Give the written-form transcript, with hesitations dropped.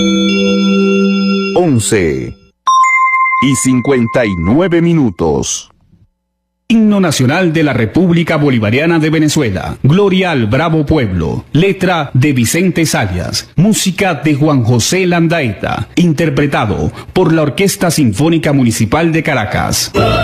11:59. Himno Nacional de la República Bolivariana de Venezuela. Gloria al bravo pueblo. Letra de Vicente Sayas. Música de Juan José Landaeta. Interpretado por la Orquesta Sinfónica Municipal de Caracas.